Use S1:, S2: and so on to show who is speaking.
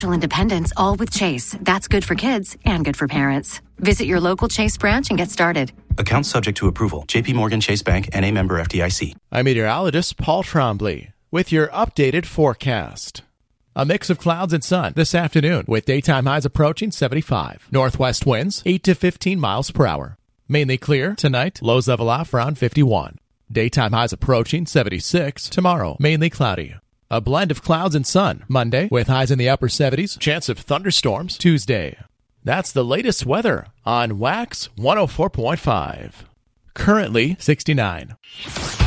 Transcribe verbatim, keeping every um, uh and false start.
S1: Independence, all with Chase. That's good for kids and good for parents. Visit your local Chase branch and get started.
S2: Account subject to approval. J P Morgan Chase Bank, N A member F D I C.
S3: I'm meteorologist Paul Trombley with your updated forecast. A mix of clouds and sun this afternoon with daytime highs approaching seventy-five. Northwest winds eight to fifteen miles per hour. Mainly clear tonight, lows level off around fifty-one. Daytime highs approaching seventy-six. Tomorrow, mainly cloudy. A blend of clouds and sun Monday with highs in the upper seventies. Chance of thunderstorms Tuesday. That's the latest weather on Wax one oh four point five. Currently sixty-nine.